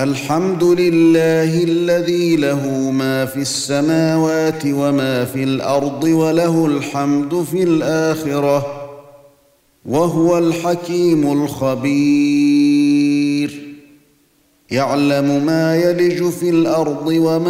الحمد لله الذي له ما في السماوات وما في الأرض وله الحمد في الآخرة وهو الحكيم الخبير يعلم ما يلج في الأرض وما